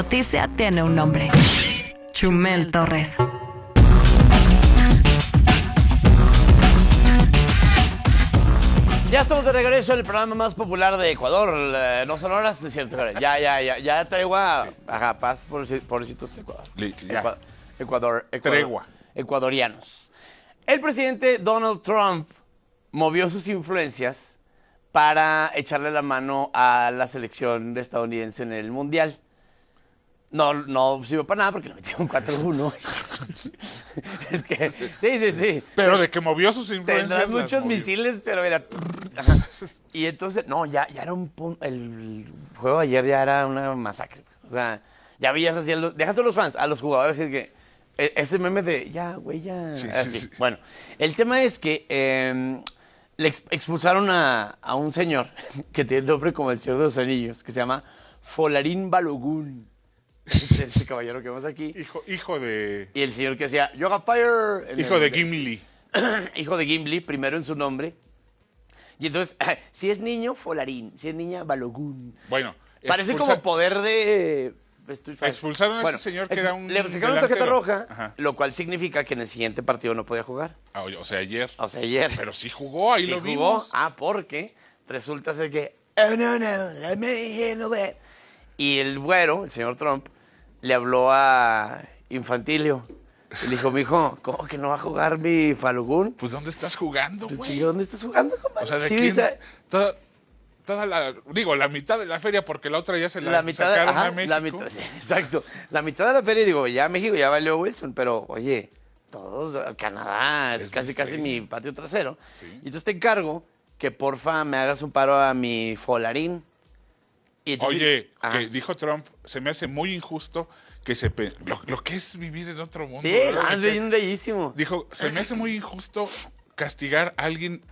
noticia tiene un nombre. Chumel Torres. Ya estamos de regreso en el programa más popular de Ecuador. No son horas, es cierto. Ya traigo a paz, pobrecitos Ecuador. Tregua. Ecuadorianos. El presidente Donald Trump movió sus influencias para echarle la mano a la selección estadounidense en el Mundial. No sirvió para nada porque le metieron 4-1. Es que, sí. Pero de que movió sus influencias. Tendrás muchos misiles, pero mira. Ajá. Y entonces, ya era el juego de ayer ya era una masacre. O sea, ya veías así, déjate a los fans, a los jugadores, así que ese meme de, ya. Sí. Bueno, el tema es que le expulsaron a un señor que tiene el nombre como el Señor de los Anillos, que se llama Folarín Balogun. Este caballero que vemos aquí. Hijo de... Y el señor que decía, You got fire. Hijo de Gimli. Hijo de Gimli, primero en su nombre. Y entonces, si es niño, Folarín. Si es niña, Balogun. Bueno. Parece como poder de... Expulsaron a ese señor que era un... Le sacaron una tarjeta roja, Ajá. lo cual significa que en el siguiente partido no podía jugar. O sea, ayer. Pero sí jugó, ahí sí lo jugó. vimos. Porque resulta ser que... Oh, no, let me handle that. Y el güero, el señor Trump, le habló a Infantilio. Y le dijo, mijo, ¿cómo que no va a jugar mi Falugún? Pues, ¿dónde estás jugando, güey? ¿Dónde estás jugando, compadre? O sea, ¿de sí, quién? dice, Toda la mitad de la feria, porque la otra ya se la mitad sacaron ajá, a México. Exacto. La mitad de la feria, digo, ya México ya valió Wilson, pero, oye, todos, Canadá es casi mi patio trasero. Sí. Y entonces te encargo que, porfa, me hagas un paro a mi Folarín. Y entonces, que dijo Trump, se me hace muy injusto que lo que es vivir en otro mundo. Sí, es bellísimo. Dijo, se me hace muy injusto castigar a alguien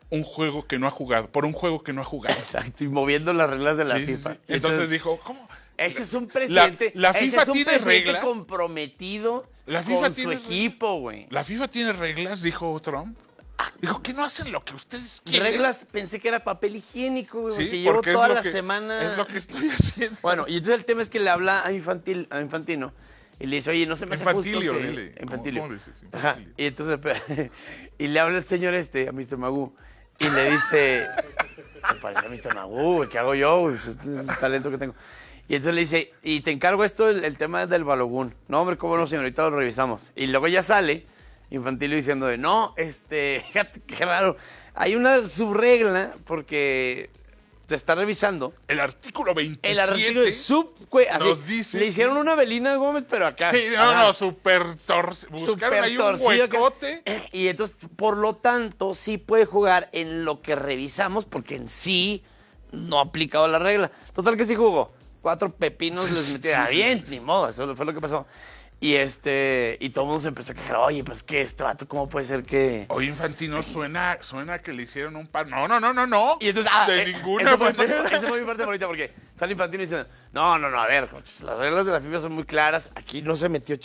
por un juego que no ha jugado. Exacto, y moviendo las reglas de la FIFA. Sí. Entonces dijo, ¿cómo? Ese es un presidente, la FIFA tiene reglas comprometido con su equipo, güey. La FIFA tiene reglas, dijo Trump. Dijo que no hacen lo que ustedes quieren. Reglas, pensé que era papel higiénico, güey, sí, porque llevo toda la semana. Es lo que estoy haciendo. Bueno, y entonces el tema es que le habla a Infantino y le dice, oye, no se me hace justo que... Infantilio. ¿Cómo dices? Ajá. Y entonces, y le habla el señor a Mr. Magoo, y le dice, me parece a Mr. Magoo, güey, ¿qué hago yo? Güey? Es el talento que tengo. Y entonces le dice, y te encargo esto, el tema del Balogún. No, hombre, cómo no, señor, ahorita lo revisamos. Y luego ya sale Infantilio diciendo de, no, fíjate, qué raro. Hay una subregla porque se está revisando. El artículo 27. El artículo nos dice... Le hicieron una Belina Gómez, pero acá. Sí, súper buscaron ahí un huecote. Y entonces, por lo tanto, sí puede jugar en lo que revisamos, porque en sí no ha aplicado la regla. Total que sí jugó. 4 pepinos les metieron. Bien, ni modo, eso fue lo que pasó. Y todo el mundo se empezó a quejar, oye, pues que este vato, ¿cómo puede ser que...? Oye, Infantino, suena que le hicieron un par... No. Y entonces, de ninguna manera. Esa fue mi parte favorita, porque sale Infantino y dice, no, a ver, las reglas de la FIFA son muy claras, aquí no se metió